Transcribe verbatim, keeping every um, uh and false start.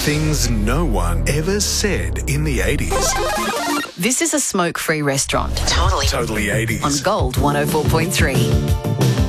Things no one ever said in the eighties. This is a smoke-free restaurant. Totally. Totally eighties. On Gold one oh four point three.